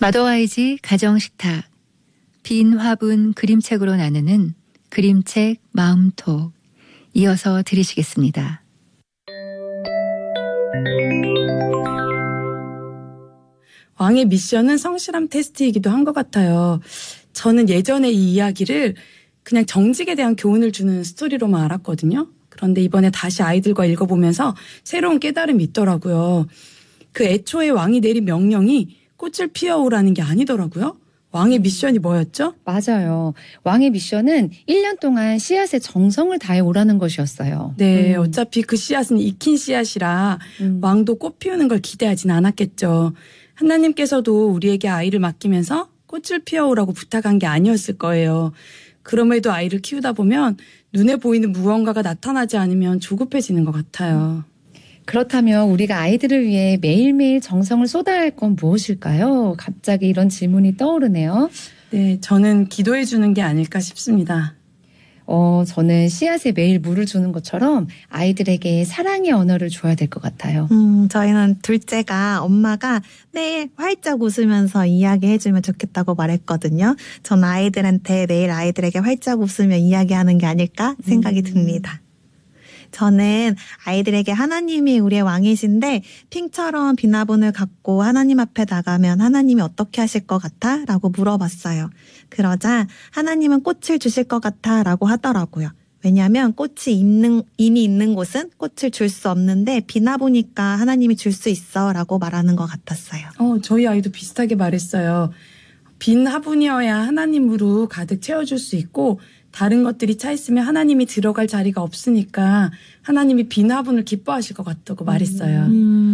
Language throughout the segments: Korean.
마더와이즈 가정식탁, 빈 화분 그림책으로 나누는 그림책 마음톡, 이어서 들으시겠습니다. 왕의 미션은 성실함 테스트이기도 한 것 같아요. 저는 예전에 이 이야기를 그냥 정직에 대한 교훈을 주는 스토리로만 알았거든요. 그런데 이번에 다시 아이들과 읽어보면서 새로운 깨달음이 있더라고요. 그 애초에 왕이 내린 명령이 꽃을 피워오라는 게 아니더라고요. 왕의 미션이 뭐였죠? 맞아요. 왕의 미션은 1년 동안 씨앗의 정성을 다해 오라는 것이었어요. 네, 어차피 그 씨앗은 익힌 씨앗이라 왕도 꽃 피우는 걸 기대하진 않았겠죠. 하나님께서도 우리에게 아이를 맡기면서 꽃을 피워오라고 부탁한 게 아니었을 거예요. 그럼에도 아이를 키우다 보면 눈에 보이는 무언가가 나타나지 않으면 조급해지는 것 같아요. 그렇다면 우리가 아이들을 위해 매일매일 정성을 쏟아야 할 건 무엇일까요? 갑자기 이런 질문이 떠오르네요. 네, 저는 기도해 주는 게 아닐까 싶습니다. 저는 씨앗에 매일 물을 주는 것처럼 아이들에게 사랑의 언어를 줘야 될 것 같아요. 저희는 둘째가 엄마가 매일 활짝 웃으면서 이야기해주면 좋겠다고 말했거든요. 전 아이들한테 매일 아이들에게 활짝 웃으며 이야기하는 게 아닐까 생각이 듭니다. 저는 아이들에게 하나님이 우리의 왕이신데 핑처럼 비나분을 갖고 하나님 앞에 나가면 하나님이 어떻게 하실 것 같아? 라고 물어봤어요. 그러자 하나님은 꽃을 주실 것 같아 라고 하더라고요. 왜냐하면 꽃이 이미 있는 곳은 꽃을 줄 수 없는데 비나보니까 하나님이 줄 수 있어 라고 말하는 것 같았어요. 저희 아이도 비슷하게 말했어요. 빈 화분이어야 하나님으로 가득 채워줄 수 있고 다른 것들이 차 있으면 하나님이 들어갈 자리가 없으니까 하나님이 빈 화분을 기뻐하실 것 같다고 말했어요.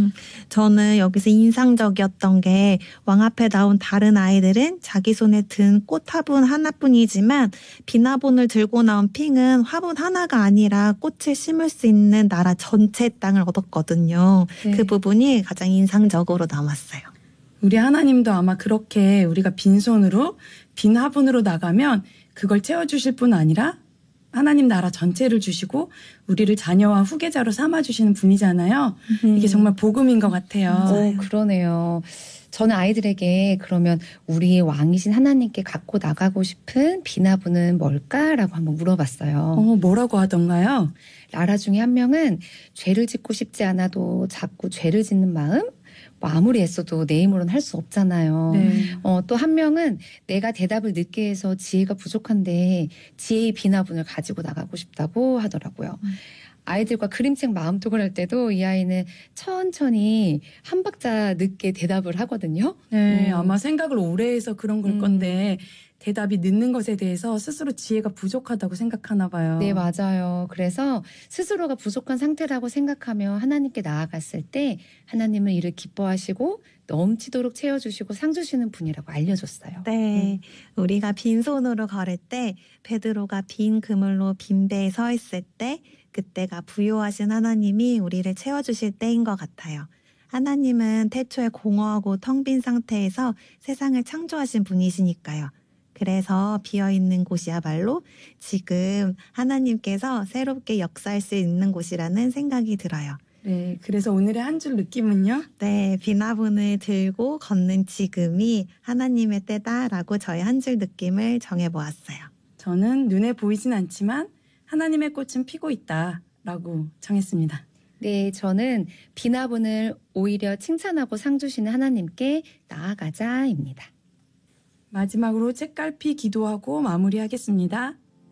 저는 여기서 인상적이었던 게 왕 앞에 나온 다른 아이들은 자기 손에 든 꽃 화분 하나뿐이지만 빈 화분을 들고 나온 핑은 화분 하나가 아니라 꽃을 심을 수 있는 나라 전체 땅을 얻었거든요. 네. 그 부분이 가장 인상적으로 남았어요. 우리 하나님도 아마 그렇게 우리가 빈손으로 빈 화분으로 나가면 그걸 채워주실 뿐 아니라 하나님 나라 전체를 주시고 우리를 자녀와 후계자로 삼아주시는 분이잖아요. 이게 정말 복음인 것 같아요. 그러네요. 저는 아이들에게 그러면 우리 왕이신 하나님께 갖고 나가고 싶은 비나분은 뭘까라고 한번 물어봤어요. 뭐라고 하던가요? 라라 중에 한 명은 죄를 짓고 싶지 않아도 자꾸 죄를 짓는 마음? 뭐 아무리 애써도 내 힘으로는 할 수 없잖아요. 네. 또 한 명은 내가 대답을 늦게 해서 지혜가 부족한데 지혜의 비나분을 가지고 나가고 싶다고 하더라고요. 아이들과 그림책 마음톡을 할 때도 이 아이는 천천히 한 박자 늦게 대답을 하거든요. 네, 아마 생각을 오래 해서 그런 걸 건데 대답이 늦는 것에 대해서 스스로 지혜가 부족하다고 생각하나 봐요. 네, 맞아요. 그래서 스스로가 부족한 상태라고 생각하며 하나님께 나아갔을 때 하나님은 이를 기뻐하시고 넘치도록 채워주시고 상 주시는 분이라고 알려줬어요. 네, 우리가 빈손으로 걸을 때 베드로가 빈 그물로 빈 배에 서 있을 때 그때가 부요하신 하나님이 우리를 채워주실 때인 것 같아요. 하나님은 태초에 공허하고 텅 빈 상태에서 세상을 창조하신 분이시니까요. 그래서 비어있는 곳이야말로 지금 하나님께서 새롭게 역사할 수 있는 곳이라는 생각이 들어요. 네, 그래서 오늘의 한 줄 느낌은요? 네, 비나분을 들고 걷는 지금이 하나님의 때다라고 저의 한 줄 느낌을 정해보았어요. 저는 눈에 보이진 않지만 하나님의 꽃은 피고 있다라고 정했습니다. 네, 저는 비나분을 오히려 칭찬하고 상 주시는 하나님께 나아가자입니다. 마지막으로 책갈피 기도하고 마무리하겠습니다.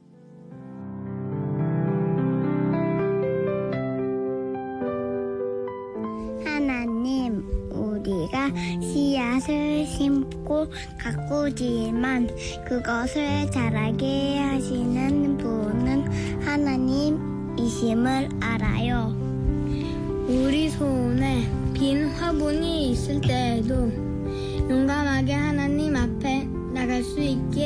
하나님, 우리가 씨앗을 심고 가꾸지만 그것을 자라게 하시는 분은 하나님이심을 알아요. 우리 손에 빈 화분이 있을 때에도 용감하게 하나님 앞에 나갈 수 있게